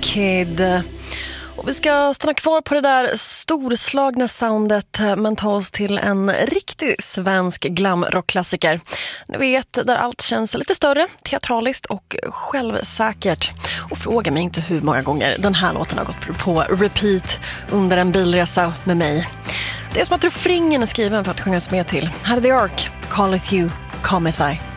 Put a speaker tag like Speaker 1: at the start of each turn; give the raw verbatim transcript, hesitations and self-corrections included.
Speaker 1: Kid. Och vi ska stanna kvar på det där storslagna soundet men ta oss till en riktig svensk glamrockklassiker. Ni vet, där allt känns lite större, teatraliskt och självsäkert. Och fråga mig inte hur många gånger den här låten har gått på repeat under en bilresa med mig. Det är som att refrängen är skriven för att sjungas med till. Här är The Ark, Calleth You, Cometh I.